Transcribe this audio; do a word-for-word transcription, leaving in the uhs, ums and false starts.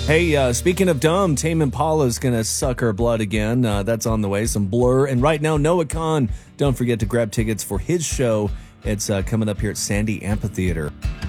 Hey, uh, speaking of dumb, Tame Impala's going to suck her blood again. Uh, that's on the way. Some Blur. And right now, Noah Khan. Don't forget to grab tickets for his show. It's uh, coming up here at Sandy Amphitheater.